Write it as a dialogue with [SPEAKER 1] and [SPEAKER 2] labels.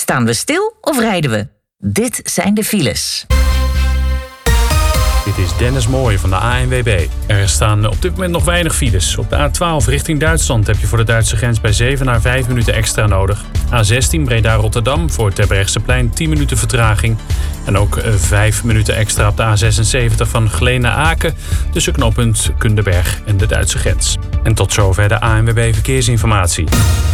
[SPEAKER 1] Staan we stil of rijden we? Dit zijn de files.
[SPEAKER 2] Dit is Dennis Mooij van de ANWB. Er staan op dit moment nog weinig files. Op de A12 richting Duitsland heb je voor de Duitse grens bij Zevenaar 5 minuten extra nodig. A16 Breda-Rotterdam voor Terbrechtseplein 10 minuten vertraging. En ook 5 minuten extra op de A76 van Geleen naar Aken tussen knooppunt Kunderberg en de Duitse grens. En tot zover de ANWB Verkeersinformatie.